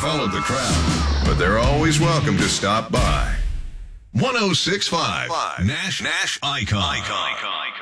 follow the crowd, but they're always welcome to stop by. 106.5 Nash Icon.